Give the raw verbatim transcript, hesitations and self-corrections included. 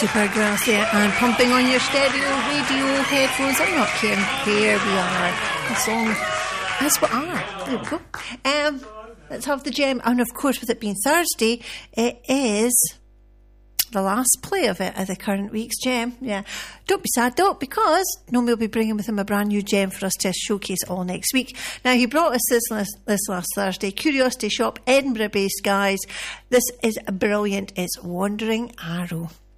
Supergrass there and pumping on your stereo radio headphones. I'm not caring where we are. The song as we are. There we go. Um, let's have the gem. And of course, with it being Thursday, it is the last play of it of the current week's gem. Yeah. Don't be sad though, because Nomi will be bringing with him a brand new gem for us to showcase all next week. Now, he brought us this last, this last Thursday. Curiosity Shop, Edinburgh based guys. This is brilliant. It's Wandering Arrow.